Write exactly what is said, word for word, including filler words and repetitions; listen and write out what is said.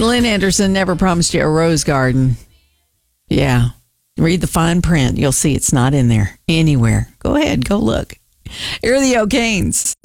Lynn Anderson never promised you a rose garden. Yeah. Read the fine print. You'll see it's not in there anywhere. Go ahead. Go look. Here are the O'Kanes.